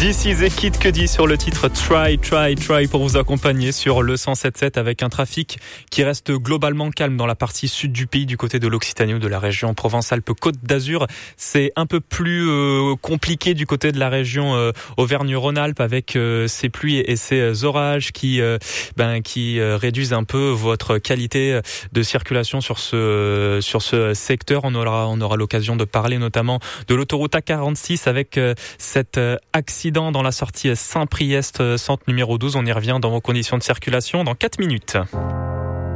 This is a Kid Cudi sur le titre Try pour vous accompagner sur le 107.7 avec un trafic qui reste globalement calme dans la partie sud du pays, du côté de l'Occitanie ou de la région Provence-Alpes-Côte d'Azur. C'est un peu plus compliqué du côté de la région Auvergne-Rhône-Alpes avec ces pluies et ces orages qui réduisent un peu votre qualité de circulation sur ce secteur. On aura l'occasion de parler notamment de l'autoroute A46 avec cet accident dans la sortie Saint-Priest, centre numéro 12. On y revient dans vos conditions de circulation dans 4 minutes.